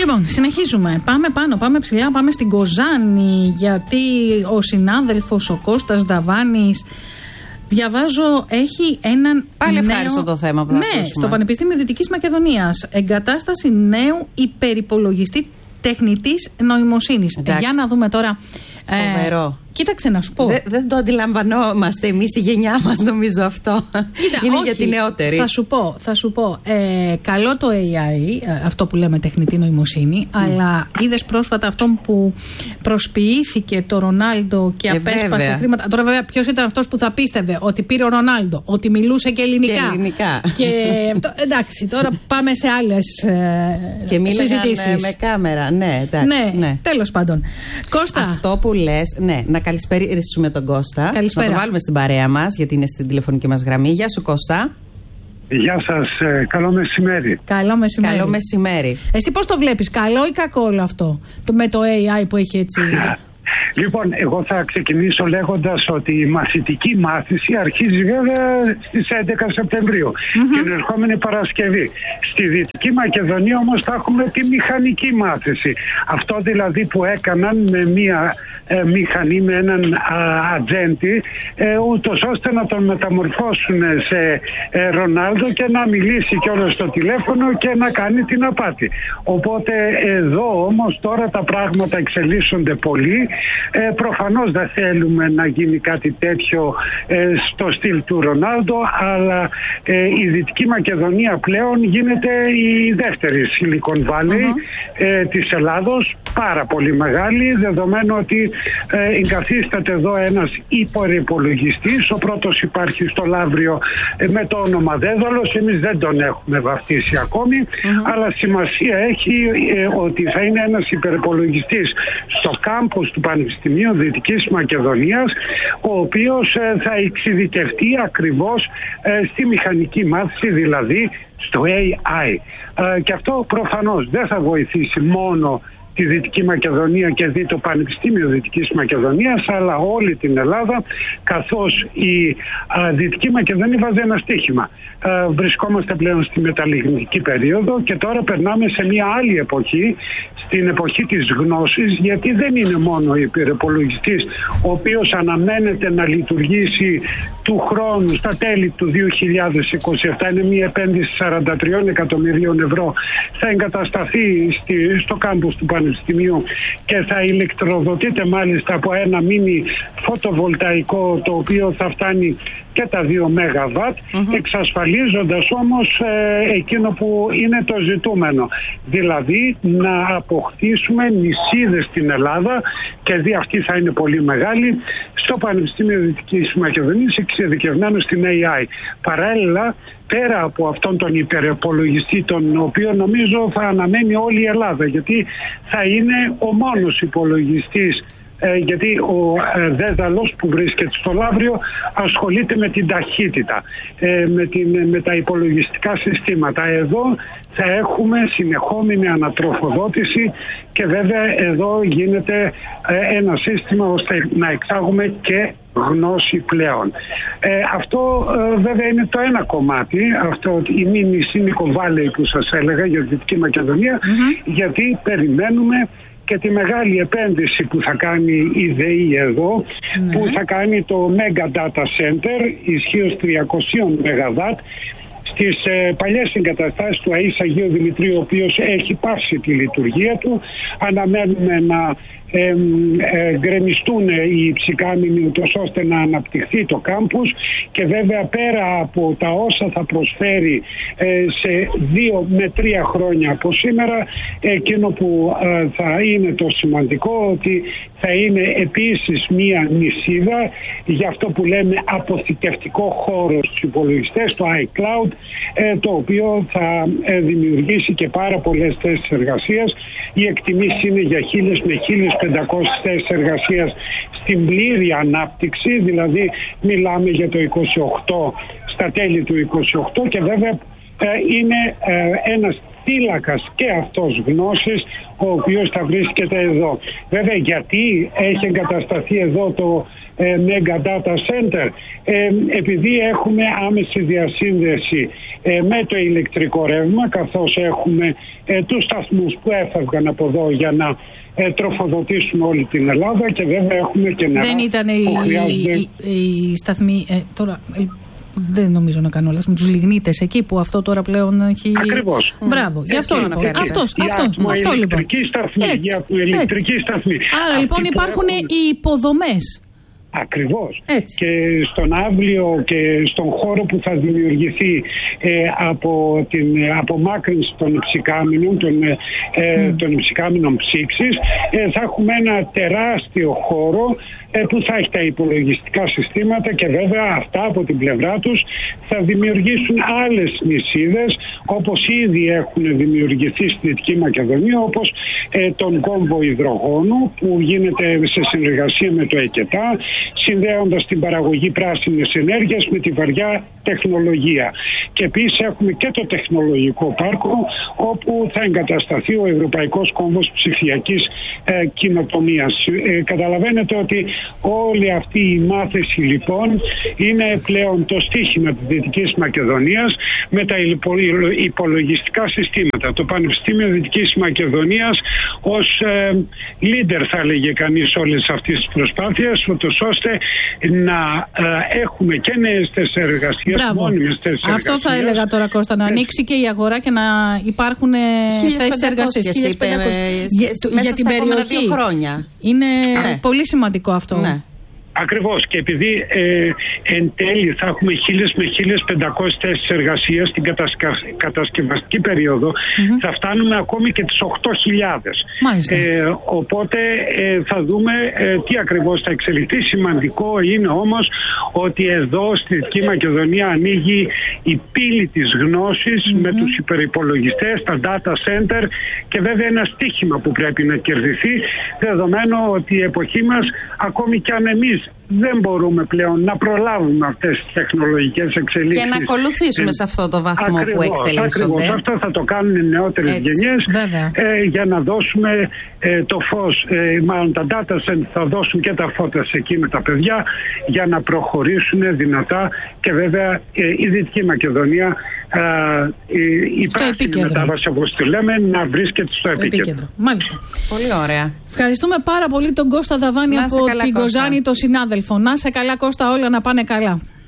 Λοιπόν, συνεχίζουμε. Πάμε πάνω, πάμε ψηλά, πάμε στην Κοζάνη, γιατί ο συνάδελφος ο Κώστας Δαβάνης, διαβάζω, έχει έναν πάλι ευχάριστο το θέμα που θα ακούσουμε. στο Πανεπιστήμιο Δυτικής Μακεδονίας. Εγκατάσταση νέου υπερυπολογιστή τεχνητής νοημοσύνης. Για να δούμε τώρα. Φοβερό. Κοίταξε να σου πω. Δεν το αντιλαμβανόμαστε εμείς η γενιά μας, νομίζω αυτό. Είναι όχι, για τη νεότερη. Θα σου πω. Καλό το AI, αυτό που λέμε τεχνητή νοημοσύνη, αλλά είδες πρόσφατα αυτόν που προσποιήθηκε το Ρονάλντο και απέσπασε βέβαια χρήματα. Τώρα, βέβαια, ποιος ήταν αυτός που θα πίστευε ότι πήρε ο Ρονάλντο, ότι μιλούσε και ελληνικά. Εντάξει, τώρα πάμε σε άλλες συζητήσεις. Με κάμερα, ναι, εντάξει. Ναι. Τέλος πάντων. Κώστα. Αυτό που λες, να καλησπέρισουμε τον Κώστα. Καλησπέρα. Να το βάλουμε στην παρέα μας, γιατί είναι στην τηλεφωνική μας γραμμή. Γεια σου, Κώστα. Γεια σας, καλό μεσημέρι. Καλό μεσημέρι. Καλό μεσημέρι. Εσύ πώς το βλέπεις, καλό ή κακό όλο αυτό με το AI που έχει έτσι? Λοιπόν, εγώ θα ξεκινήσω λέγοντας ότι η μαθητική μάθηση αρχίζει βέβαια στις 11 Σεπτεμβρίου, την ερχόμενη Παρασκευή. Στη Δυτική Μακεδονία όμως θα έχουμε τη μηχανική μάθηση. Αυτό δηλαδή που έκαναν με μία μηχανή, με έναν ατζέντη, ούτως ώστε να τον μεταμορφώσουν σε Ρονάλντο και να μιλήσει κιόλας στο τηλέφωνο και να κάνει την απάτη. Οπότε εδώ όμως τώρα τα πράγματα εξελίσσονται πολύ. Προφανώς δεν θέλουμε να γίνει κάτι τέτοιο στο στυλ του Ρονάλντο, αλλά η Δυτική Μακεδονία πλέον γίνεται η δεύτερη Silicon Valley της Ελλάδος, πάρα πολύ μεγάλη, δεδομένου ότι εγκαθίσταται εδώ ένας υπερυπολογιστής. Ο πρώτος υπάρχει στο Λαύριο με το όνομα Δέδαλος, εμείς δεν τον έχουμε βαφτίσει ακόμη, αλλά σημασία έχει ότι θα είναι ένας υπερυπολογιστής στο κάμπους του Πανεπιστημίου Δυτικής Μακεδονίας, ο οποίος θα εξειδικευτεί ακριβώς στη μηχανική μάθηση, δηλαδή στο AI. Και αυτό προφανώς δεν θα βοηθήσει μόνο τη Δυτική Μακεδονία και δει το Πανεπιστήμιο Δυτικής Μακεδονίας, αλλά όλη την Ελλάδα, καθώς η Δυτική Μακεδονία βάζει ένα στίχημα. Βρισκόμαστε πλέον στη μεταλλιγνητική περίοδο και τώρα περνάμε σε μια άλλη εποχή, στην εποχή της γνώσης, γιατί δεν είναι μόνο ο υπερυπολογιστής, ο οποίος αναμένεται να λειτουργήσει του χρόνου, στα τέλη του 2027, είναι μια επένδυση 43 εκατομμυρίων ευρώ, θα εγκατασταθεί στο κάμπους του Πανεπιστημίου και θα ηλεκτροδοτείται μάλιστα από ένα μίνι φωτοβολταϊκό, το οποίο θα φτάνει και τα 2 ΜΒ, εξασφαλίζοντας όμως εκείνο που είναι το ζητούμενο, δηλαδή να αποκτήσουμε νησίδες στην Ελλάδα, και δι' αυτή θα είναι πολύ μεγάλη, στο Πανεπιστήμιο Δυτικής Μακεδονίας, εξειδικευμένο στην AI. Παράλληλα, πέρα από αυτόν τον υπερυπολογιστή, τον οποίο νομίζω θα αναμένει όλη η Ελλάδα, γιατί θα είναι ο μόνος υπολογιστής, γιατί ο Δέδαλος που βρίσκεται στο Λαύριο ασχολείται με την ταχύτητα, με τα υπολογιστικά συστήματα. Εδώ θα έχουμε συνεχόμενη ανατροφοδότηση και βέβαια εδώ γίνεται ένα σύστημα ώστε να εξάγουμε και γνώση πλέον. Αυτό βέβαια είναι το ένα κομμάτι, αυτό η mini Silicon Valley που σας έλεγα για τη Δυτική Μακεδονία, γιατί περιμένουμε και τη μεγάλη επένδυση που θα κάνει η ΔΕΗ εδώ, που θα κάνει το Mega Data Center ισχύως 300 ΜΒ στις παλιές εγκαταστάσεις του ΑΕΣ Αγίου Δημητρίου, ο οποίος έχει πάυσει τη λειτουργία του. Αναμένουμε να γκρεμιστούν οι ψυκάμινοι, ούτως ώστε να αναπτυχθεί το κάμπους, και βέβαια πέρα από τα όσα θα προσφέρει σε 2 με 3 χρόνια από σήμερα, εκείνο που θα είναι το σημαντικό, ότι θα είναι επίσης μία νησίδα για αυτό που λέμε αποθηκευτικό χώρο στους υπολογιστές, το iCloud, το οποίο θα δημιουργήσει και πάρα πολλές θέσεις εργασίας. Οι εκτιμήσεις είναι για 1.000 με 1.500 θέσεις εργασίας στην πλήρη ανάπτυξη, δηλαδή μιλάμε για το 28, στα τέλη του 28, και βέβαια είναι ένας θύλακας και αυτός γνώσης, ο οποίος θα βρίσκεται εδώ. Βέβαια, γιατί έχει εγκατασταθεί εδώ το Mega Data Center? Επειδή έχουμε άμεση διασύνδεση με το ηλεκτρικό ρεύμα, καθώς έχουμε τους σταθμούς που έφευγαν από εδώ για να τροφοδοτήσουν όλη την Ελλάδα, και βέβαια έχουμε και νερά. Δεν ήταν οι σταθμοί τώρα... Δεν νομίζω να κάνω λάθος, με τους λιγνίτες εκεί που αυτό τώρα πλέον έχει. Ακριβώς. Μπράβο. Γι' αυτό λοιπόν. Αυτό λοιπόν. Ηλεκτρική σταθμή. Άρα λοιπόν υπάρχουν οι υποδομές. Ακριβώς. Και στον άβλιο και στον χώρο που θα δημιουργηθεί από την απομάκρυνση των υψηκάμινων, των υψηκάμινων ψήξης, θα έχουμε ένα τεράστιο χώρο που θα έχει τα υπολογιστικά συστήματα, και βέβαια αυτά από την πλευρά τους θα δημιουργήσουν άλλες νησίδες, όπως ήδη έχουν δημιουργηθεί στη Δυτική Μακεδονία, όπως τον κόμβο υδρογόνου που γίνεται σε συνεργασία με το ΕΚΕΤΑ, συνδέοντας την παραγωγή πράσινης ενέργειας με τη βαριά τεχνολογία. Και επίσης έχουμε και το τεχνολογικό πάρκο, όπου θα εγκατασταθεί ο Ευρωπαϊκός Κόμβος Ψηφιακής Κοινοτομίας. Καταλαβαίνετε ότι όλη αυτή η μάθηση λοιπόν είναι πλέον το στίχημα της Δυτικής Μακεδονίας με τα υπολογιστικά συστήματα. Το Πανεπιστήμιο Δυτικής Μακεδονίας ως leader, θα έλεγε κανείς, όλες αυτές τις προσπάθειες, ώστε να έχουμε και νέες θέσεις εργασίας, μόνιμες θέσεις εργασίας. Αυτό θα έλεγα τώρα, Κώστα, να ανοίξει και η αγορά και να υπάρχουν θέσεις εργασίας. 1.500 για την περιοχή. 2 χρόνια. Είναι πολύ σημαντικό αυτό. Ναι. Ακριβώς, και επειδή εν τέλει θα έχουμε 1.000 με 1.500 θέσεις εργασίας στην κατασκευαστική περίοδο, θα φτάνουμε ακόμη και τις 8.000. Οπότε θα δούμε τι ακριβώς θα εξελιχθεί. Σημαντικό είναι όμως ότι εδώ στη Δυτική Μακεδονία ανοίγει η πύλη της γνώσης με τους υπερυπολογιστές, τα data center, και βέβαια ένα στίχημα που πρέπει να κερδιθεί, δεδομένου ότι η εποχή μας, ακόμη κι αν εμείς δεν μπορούμε πλέον να προλάβουμε αυτές τις τεχνολογικές εξελίξεις. Και να ακολουθήσουμε σε αυτό το βαθμό που εξελίσσονται. Ακριβώς. Αυτό θα το κάνουν οι νεότερες γενιές, για να δώσουμε το φως, μάλλον τα data center θα δώσουν και τα φώτα σε εκεί με τα παιδιά, για να προχωρήσουν δυνατά, και βέβαια η Δυτική Μακεδονία, η πράσινη μετάβαση, όπως τη λέμε, να βρίσκεται στο επίκεντρο. Μάλιστα. Πολύ ωραία. Ευχαριστούμε πάρα πολύ τον Κώστα Δαβάνη από την Κοζάνη, τον συνάδελφο. Να σε καλά, Κώστα, όλα να πάνε καλά.